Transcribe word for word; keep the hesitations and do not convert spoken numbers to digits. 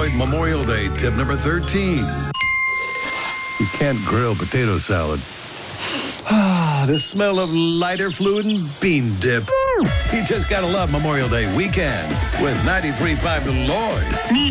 Deloitte Memorial Day tip number thirteen. You can't grill potato salad. Ah, the smell of lighter fluid and bean dip. You just gotta love Memorial Day weekend with ninety-three point five The Lord.